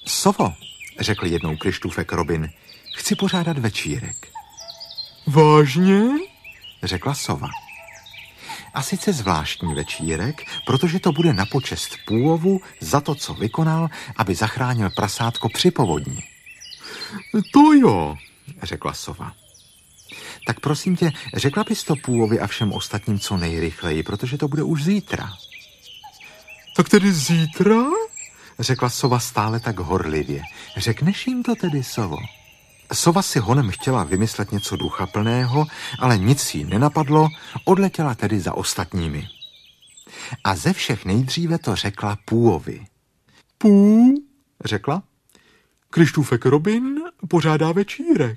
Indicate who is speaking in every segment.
Speaker 1: Sovo, řekl jednou Kryštůfek Robin, chci pořádat večírek.
Speaker 2: Vážně?
Speaker 1: Řekla sova. A sice zvláštní večírek, protože to bude na počest půvovu za to, co vykonal, aby zachránil prasátko při povodni.
Speaker 2: To jo,
Speaker 1: řekla sova. Tak prosím tě, řekla bys to půvovi a všem ostatním co nejrychleji, protože to bude už zítra.
Speaker 2: Tak tedy zítra?
Speaker 1: Řekla sova stále tak horlivě. Řekneš jim to tedy, sovo? Sova si honem chtěla vymyslet něco duchaplného, ale nic jí nenapadlo, odletěla tedy za ostatními. A ze všech nejdříve to řekla půvovi.
Speaker 2: Pů,
Speaker 1: řekla.
Speaker 2: Kryštůfek Robin pořádá večírek.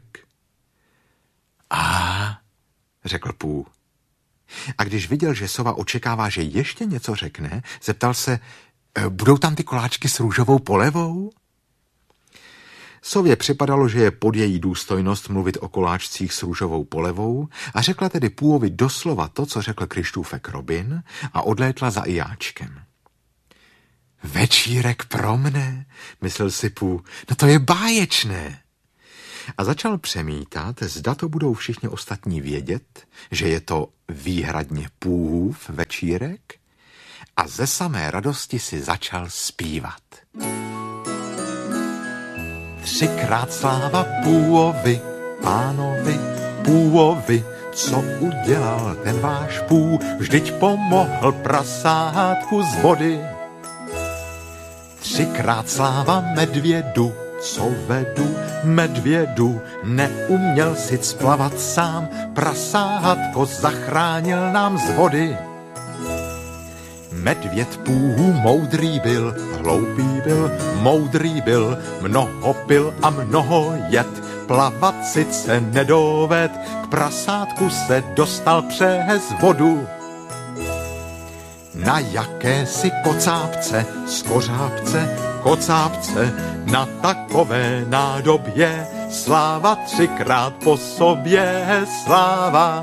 Speaker 1: A, řekl pů. A když viděl, že sova očekává, že ještě něco řekne, zeptal se, budou tam ty koláčky s růžovou polevou? Sově připadalo, že je pod její důstojnost mluvit o koláčcích s růžovou polevou a řekla tedy půvovi doslova to, co řekl Kryštůfek Robin a odlétla za Ijáčkem. Večírek pro mne, myslel si pů, no to je báječné. A začal přemítat, zda to budou všichni ostatní vědět, že je to výhradně půův večírek, a ze samé radosti si začal zpívat. Třikrát sláva půvovi, pánovi, půvovi, co udělal ten váš pů, vždyť pomohl prasátku z vody. Třikrát sláva medvědu, co vedu, medvědu, neuměl si splavat sám, prasátko zachránil nám z vody. Medvěd půhu moudrý byl, hloupý byl, moudrý byl, mnoho pil a mnoho jet, plavat sice nedoved, k prasátku se dostal přes vodu. Na jakési kocápce, skořápce, kocápce, na takové nádobě, sláva třikrát po sobě, sláva.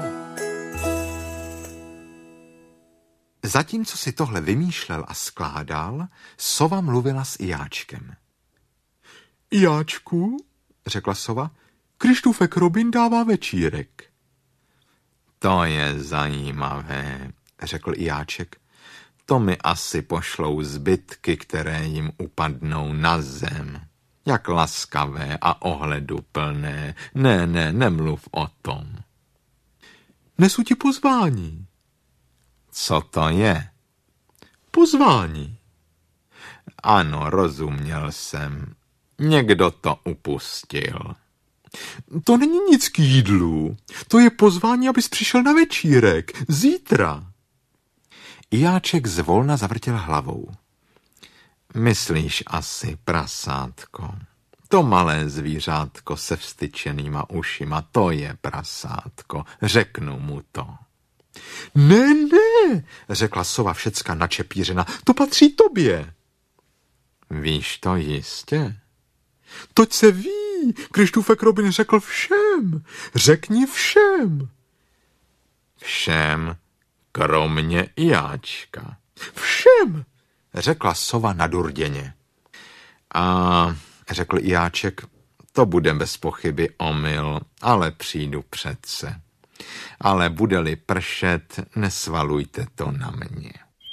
Speaker 1: Zatímco si tohle vymýšlel a skládal, sova mluvila s Ijáčkem.
Speaker 2: Ijáčku, řekla sova, Kryštůfek Robin dává večírek.
Speaker 1: To je zajímavé, řekl Ijáček. To mi asi pošlou zbytky, které jim upadnou na zem. Jak laskavé a ohleduplné. Ne, nemluv o tom.
Speaker 2: Nesu ti pozvání.
Speaker 1: Co to je?
Speaker 2: Pozvání.
Speaker 1: Ano, rozuměl jsem. Někdo to upustil.
Speaker 2: To není nic k jídlu. To je pozvání, abys přišel na večírek. Zítra.
Speaker 1: Ijáček zvolna zavrtěl hlavou. Myslíš asi, prasátko. To malé zvířátko se vstyčenýma ušima, to je prasátko. Řeknu mu to.
Speaker 2: Ne, řekla sova všecka načepířena. To patří tobě.
Speaker 1: Víš to jistě?
Speaker 2: Toť se ví. Kryštůfek Robin řekl všem. Řekni všem.
Speaker 1: Všem, kromě Ijáčka.
Speaker 2: Všem,
Speaker 1: řekla sova nadurděně. A řekl Ijáček, to bude bez pochyby omyl, ale přijdu přece. Ale bude-li pršet, nesvalujte to na mě.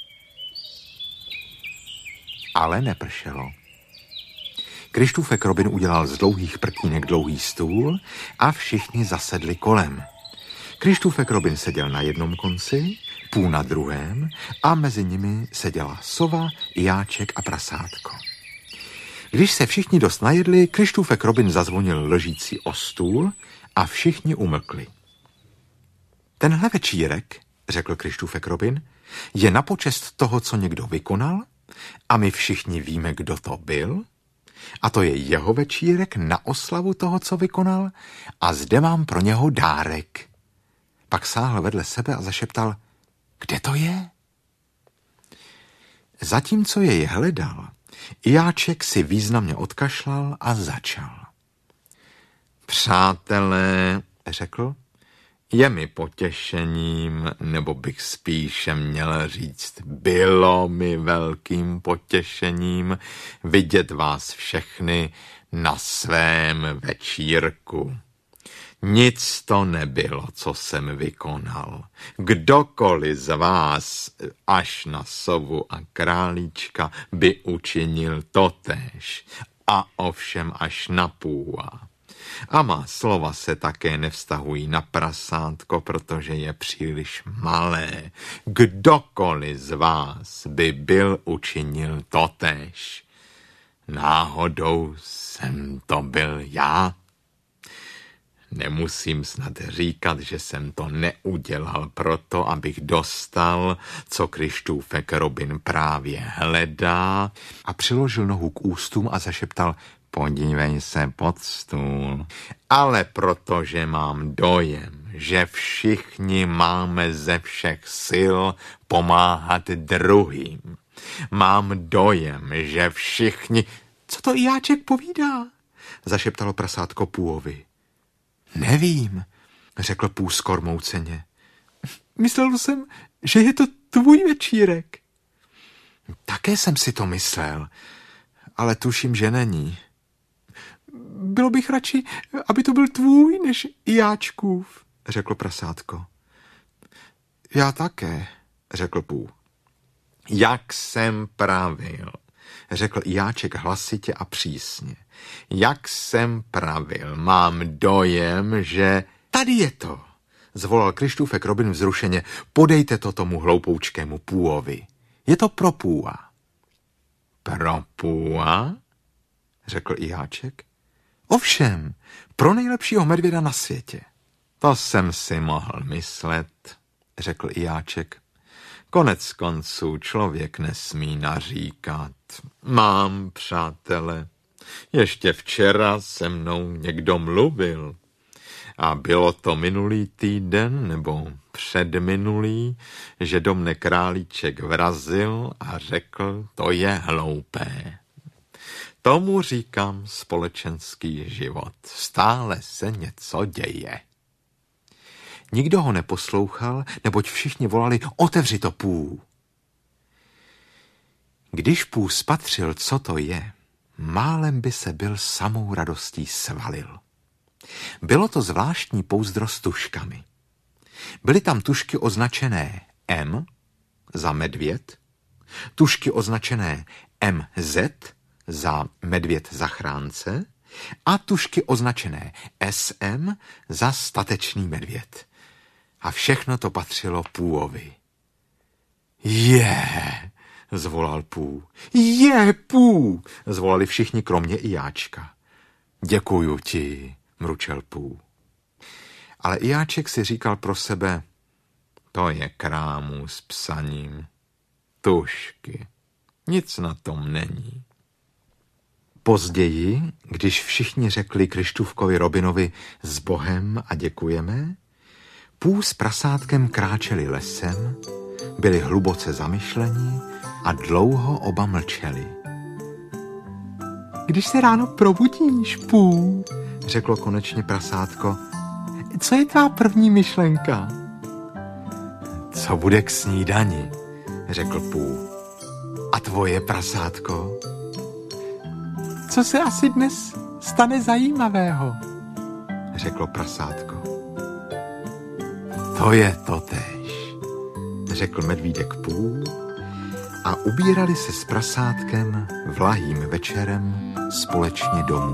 Speaker 1: Ale nepršelo. Kryštůfek Robin udělal z dlouhých prkínek dlouhý stůl a všichni zasedli kolem. Kryštůfek Robin seděl na jednom konci, půl na druhém a mezi nimi seděla sova, Ijáček a prasátko. Když se všichni dost najedli, Kryštůfek Robin zazvonil lžící o stůl a všichni umlkli. Tenhle večírek, řekl Kryštůfek Robin, je na počest toho, co někdo vykonal a my všichni víme, kdo to byl a to je jeho večírek na oslavu toho, co vykonal a zde mám pro něho dárek. Pak sáhl vedle sebe a zašeptal, kde to je? Zatímco jej hledal, Ijáček si významně odkašlal a začal. Přátelé, řekl, Je mi potěšením, nebo bych spíše měl říct, bylo mi velkým potěšením vidět vás všechny na svém večírku. Nic to nebylo, co jsem vykonal. Kdokoliv z vás, až na sovu a králíčka, by učinil totéž, a ovšem až na půva. A má slova se také nevztahují na prasátko, protože je příliš malé. Kdokoliv z vás by byl učinil totéž. Náhodou jsem to byl já? Nemusím snad říkat, že jsem to neudělal proto, abych dostal, co Krištůfek Robin právě hledá, a přiložil nohu k ústům a zašeptal: podívej se pod stůl. Ale protože mám dojem, že všichni máme ze všech sil pomáhat druhým. Mám dojem, že všichni...
Speaker 2: Co to Jáček povídá? Zašeptalo prasátko Půvovi. Nevím, řekl Pů skormouceně. Myslel jsem, že je to tvůj večírek. Také jsem si to myslel, ale tuším, že není. Bylo bych radši, aby to byl tvůj, než Jáčkův, řeklo prasátko. Já také, řekl Pů.
Speaker 1: Jak jsem pravil, řekl Jáček hlasitě a přísně. Jak jsem pravil, mám dojem, že...
Speaker 2: Tady je to, zvolal Krištůfek Robin vzrušeně. Podejte to tomu hloupoučkému Půvovi. Je to pro Půva.
Speaker 1: Pro Půva?
Speaker 2: Řekl i Jáček. Ovšem, pro nejlepšího medvěda na světě.
Speaker 1: To jsem si mohl myslet, řekl i Jáček. Konec konců člověk nesmí naříkat. Mám přátele. Ještě včera se mnou někdo mluvil. A bylo to minulý týden nebo předminulý, že do mne králíček vrazil a řekl, to je hloupé. Tomu říkám společenský život. Stále se něco děje.
Speaker 2: Nikdo ho neposlouchal, neboť všichni volali, otevři to, Pů. Když Pů spatřil, co to je, málem by se byl samou radostí svalil. Bylo to zvláštní pouzdro s tuškami. Byly tam tušky označené M za medvěd, tušky označené MZ za medvěd zachránce a tušky označené SM za statečný medvěd. A všechno to patřilo Půvovi. Zvolal Pů. Pů, zvolali všichni kromě i Jáčka. Děkuju ti, mručel Pů. Ale i Jáček si říkal pro sebe,
Speaker 1: to je krámu s psaním. Tušky, nic na tom není.
Speaker 2: Později, když všichni řekli Krištůfkovi Robinovi s Bohem a děkujeme, Pů s prasátkem kráčeli lesem, byli hluboce zamyšleni a dlouho oba mlčeli. Když se ráno probudíš, Pů, řeklo konečně prasátko, co je tvá první myšlenka? Co bude k snídani, řekl Pů. A tvoje, prasátko? Co se asi dnes stane zajímavého, řeklo prasátko. To je totéž, řekl medvídek Pů a ubírali se s prasátkem vlahým večerem společně domů.